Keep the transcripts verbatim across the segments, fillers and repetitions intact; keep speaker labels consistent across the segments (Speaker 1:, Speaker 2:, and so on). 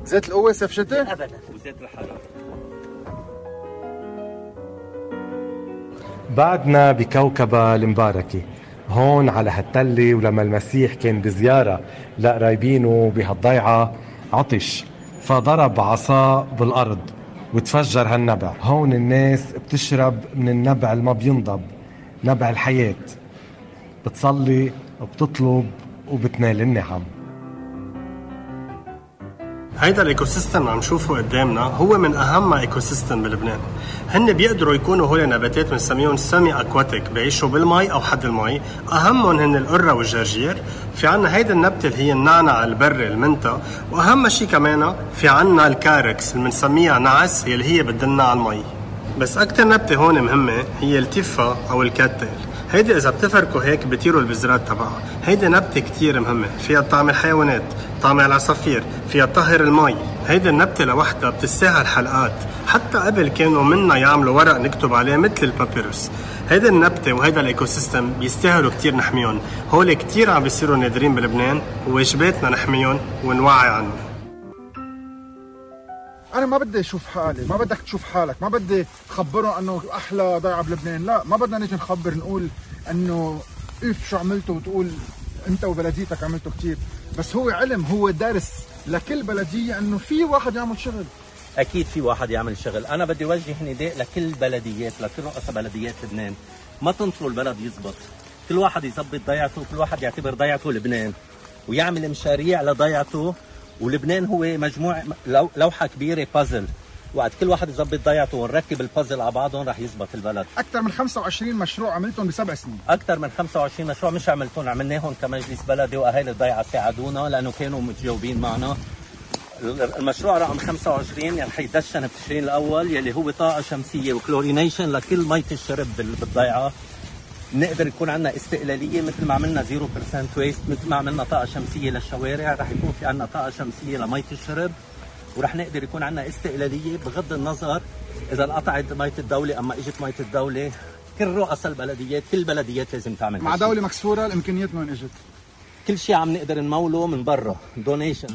Speaker 1: زيت القوة صيف شتاء؟
Speaker 2: ابدا. وزيت الحراره.
Speaker 3: بعدنا بكوكبة المباركة هون على هالتلة، ولما المسيح كان بزيارة لقرايبينه بهالضيعة عطش فضرب عصاه بالأرض وتفجر هالنبع. هون الناس بتشرب من النبع اللي ما بينضب، نبع الحياة، بتصلي وبتطلب وبتنال النعم.
Speaker 4: هيدا الايكو سيستم عم نشوفه قدامنا هو من اهم ايكو سيستم بلبنان. هن بيقدروا يكونوا هول نباتات بنسميهم سيمي اكواتيك، بيعيشوا بالمي او حد المي، اهمهم هن القره والجرجير. في عنا هيدا النبته اللي هي النعنع البري المنتا، واهم شيء كمان في عنا الكاركس اللي بنسميها نعس، هي اللي هي بتدلنا على المي. بس اكثر نبته هون مهمه هي التفه او الكاتل. هيدي اذا بتفركوا هيك بيطيروا البذرات تبعها. هيدي نبته كتير مهمه، فيها طعم الحيوانات، طعم العصافير، فيها طهر المي. هيدي النبته لوحدها بتستاهل حلقات، حتى قبل كانوا منا يعملوا ورق نكتب عليه مثل البابيروس. هيدي النبته وهيدا الايكو سيستم بيستاهلوا كتير نحميهم. هول كتير عم بيصيروا نادرين بلبنان، وواجباتنا نحميهم ونوعي عنهم.
Speaker 1: أنا ما بدي أشوف حالي، ما بدك تشوف حالك، ما بدي خبرهم أنه أحلى ضيعة بلبنان، لا، ما بدنا نيجي نخبر نقول أنه إف شو عملتوا وتقول أنت وبلديتك عملتوا كتير، بس هو علم، هو درس لكل بلدية أنه في واحد يعمل شغل.
Speaker 2: اكيد في واحد يعمل شغل. انا بدي اوجه نداء لكل بلديات، لكل رؤساء بلديات لبنان، ما تنطروا البلد يزبط، كل واحد يزبط ضيعته، كل واحد يعتبر ضيعته لبنان ويعمل مشاريع لضيعته. ولبنان هو مجموع لوحه كبيره بازل، وقت كل واحد يظبط ضيعته ونركب البازل على بعضهم رح يزبط البلد.
Speaker 1: اكثر من خمسة وعشرين مشروع عملتهم بسبع سنين.
Speaker 2: اكثر من خمسة وعشرين مشروع مش عملتهم، عملناهم كمجلس بلدي، واهالي الضيعه ساعدونا لانه كانوا متجاوبين معنا. المشروع رقم خمسة وعشرين رح يدشن بتشرين الاول، يلي هو طاقه شمسيه وكلورينيشن لكل ميه الشرب بالضيعه. نقدر يكون عندنا استقلاليه مثل ما عملنا صفر بالمية ويست، مثل ما عملنا طاقه شمسيه للشوارع، رح يكون في عندنا طاقه شمسيه لميه الشرب، ورح نقدر يكون عندنا استقلاليه بغض النظر اذا انقطعت ميه الدوله اما اجت ميه الدوله. كل رؤساء البلديات، كل البلديات لازم تعمل
Speaker 1: مع دوله مكسوره. الامكانيات من وين اجت؟
Speaker 2: كل شيء عم نقدر نموله من برا، دونيشن.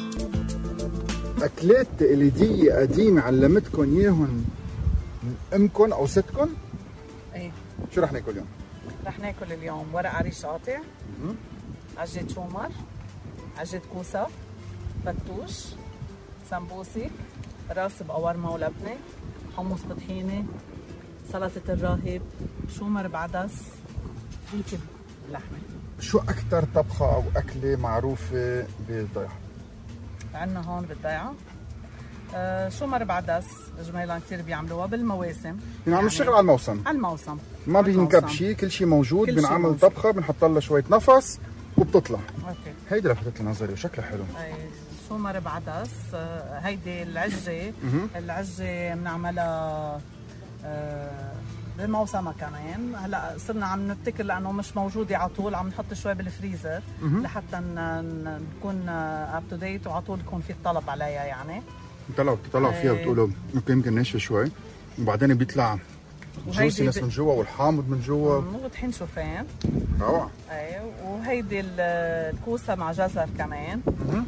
Speaker 1: اكلات تقليديه قديمه علمتكم اياهم امكم او ستكم؟
Speaker 5: ايه.
Speaker 1: شو رح ناكل اليوم؟
Speaker 5: رح ناكل اليوم ورق عريش قاطع، عجة شومر، عجة كوسة، فتوش، سمبوسك، راس بقورمة ولبنة، حمص بطحينة، سلطة الراهب، شومر بعدس، فريكة لحمة.
Speaker 1: شو أكثر طبخة أو أكلة معروفة بالضيعة؟
Speaker 5: عندنا هون بالضيعة آه شومر بعدس، جميلان كثير بيعملوها بالمواسم.
Speaker 1: يعني عم نشتغل على الموسم.
Speaker 5: على الموسم.
Speaker 1: ما بينكب شيء، كل شيء موجود، بنعمل طبخة بنحط لها شوية نفس وبتطلع. اوكي. هيدي لفتت لي نظري وشكلها حلو.
Speaker 5: اي شومر بعدس، آه هيدي العجة، العجة بنعملها آه بموسمها كمان. هلا صرنا عم نبتكر لانه مش موجوده على طول، عم نحط شوي بالفريزر لحتى نكون اب تو ديت وعلى طول يكون في الطلب عليها. يعني بتطلعوا
Speaker 1: بتطلعوا فيها بتقولوا ممكن يمكن ناشفه شوي وبعدين بيطلع جوسينس من جوا والحامض من جوا،
Speaker 5: مو طحين شوفان.
Speaker 1: روعه.
Speaker 5: اي وهيدي الكوسه مع جزر كمان،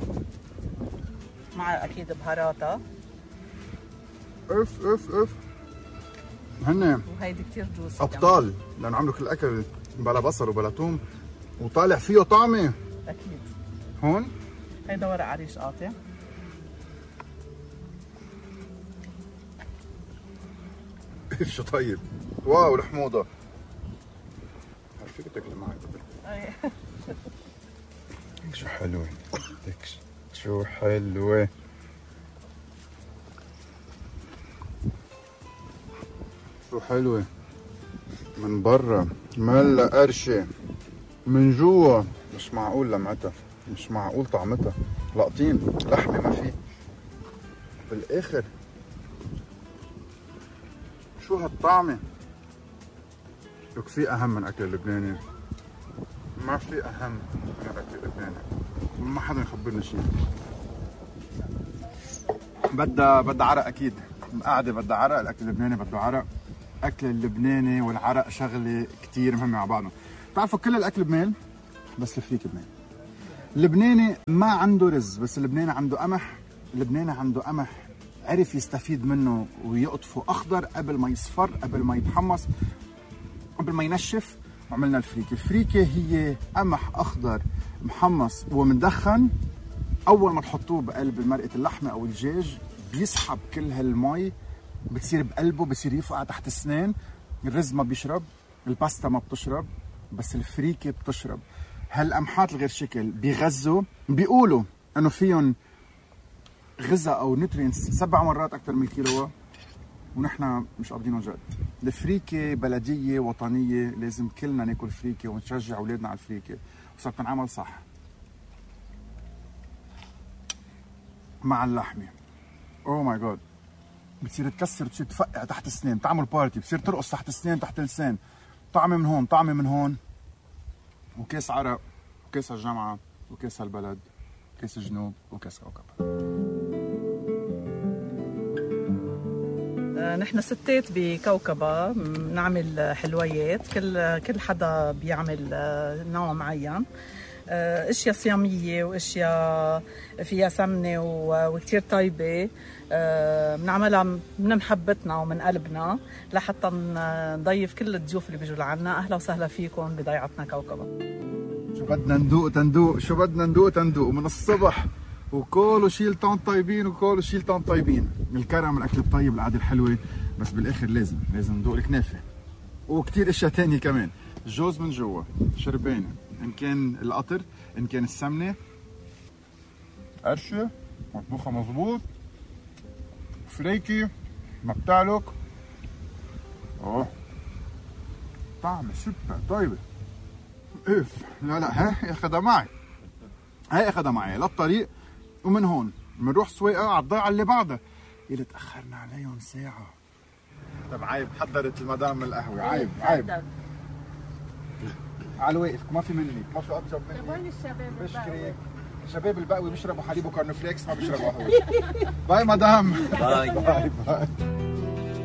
Speaker 5: مع اكيد بهاراتها.
Speaker 1: اف اف اف هن
Speaker 5: وهيدي كثير جوسي
Speaker 1: ابطال لانه عملوا كل الاكل بلا بصل وبلا ثوم وطالع فيه طعمه.
Speaker 5: اكيد.
Speaker 1: هون
Speaker 5: هيدا ورق عريش قاطع.
Speaker 1: شو طيب. واو الحموضه فيك تاكلي معي. شو حلوه، شو حلوه. شو حلوة من برا ملا قرشة، من جوا مش معقول لمعتها، مش معقول طعمتها، لاقطين لحمة ما في بالاخر. شو هالطعمة. لك في اهم من اكل اللبناني، ما في اهم من الاكل اللبناني، ما حدا يخبرنا شيء. بدها بدها عرق اكيد، قاعدة بدها عرق، الاكل اللبناني بده عرق. الاكل اللبناني والعرق شغله كثير مهمه مع بعضهم. بتعرفوا كل الاكل بميل بس الفريك بميل. اللبناني ما عنده رز، بس اللبناني عنده قمح اللبناني عنده قمح عرف يستفيد منه ويقطفه اخضر قبل ما يصفر، قبل ما يتحمص، قبل ما ينشف، وعملنا الفريكه. الفريكه هي قمح اخضر محمص ومدخن، اول ما تحطوه بقلب مرقه اللحمه او الدجاج بيسحب كل هالمي، بتصير بقلبه، بصير يفقع تحت السنان. الرز ما بيشرب، الباستا ما بتشرب، بس الفريكه بتشرب. هالقمحات الغير شكل بيغذوا، بيقولوا انه فيهم غذاء او نوترينتس سبع مرات اكثر من الكيلو، ونحن مش قابضينهم جد. الفريكه بلديه وطنيه، لازم كلنا ناكل فريكه ونشجع اولادنا على الفريكه، وصار تنعمل صح مع اللحمه. اوه ماي جاد، بتصير تكسر، بتصير تفقع تحت السنان، تعمل بارتي، بتصير ترقص تحت السنان، تحت اللسان، طعمه من هون، طعمه من هون، وكاس عرق، وكاس الجامعه، وكاس البلد، كاس الجنوب، وكاس كوكب.
Speaker 5: نحن ستات بكوكبة بنعمل حلويات، كل كل حدا بيعمل نوع معين، اشياء صياميه واشياء فيها سمنه وكثير طيبه، بنعملها من محبتنا ومن قلبنا لحتى نضيف كل الضيوف اللي بيجوا لعنا. اهلا وسهلا فيكم بضيعتنا كوكبه.
Speaker 1: شو بدنا ندوق تندوق، شو بدنا ندوق تندوق من الصبح، وكله شيل طن طيبين، وكله شيل طن طيبين. الكرم، الاكل الطيب، القعده الحلوه، بس بالاخر لازم لازم ندوق الكنافه وكثير اشياء ثانيه كمان. الجوز من جوا شربانه، ان كان القطر، ان كان السمنه، قرشه مطبوخه مظبوط، فريكي ما بتعلق. اوه طعمه سوبر طيبه. اف لا لا، هاي اخذها معي، هاي اخذها معي للطريق، ومن هون بنروح سويقه على الضيعه اللي بعدها. اللي تاخرنا عليهم ساعه. طب عيب، حضرت المدام القهوه، عيب عيب على الواقف، ما في مني، ما في اطيب مني.
Speaker 6: وين الشباب
Speaker 1: بشكرك. الشباب البقوي بيشربوا حليب وكورن فليكس، ما بيشربوا قهوه. باي مدام.
Speaker 2: باي
Speaker 1: باي باي.